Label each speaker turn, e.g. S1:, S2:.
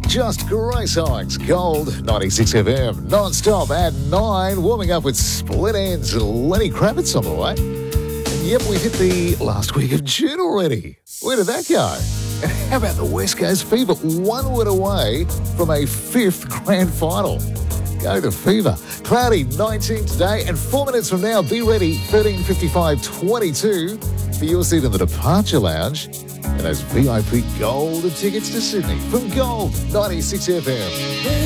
S1: Just Grace Hikes, Gold 96 FM, non-stop at 9, warming up with Split Ends, Lenny Kravitz on the way. And yep, we've hit the last week of June already. Where did that go? And how about the West Coast Fever? 1 win away from a 5th grand final. Go to Fever. Cloudy, 19 today, and 4 minutes from now, be ready, 13:55:22 for your seat in the Departure Lounge and those VIP Gold tickets to Sydney from Gold 96 FM.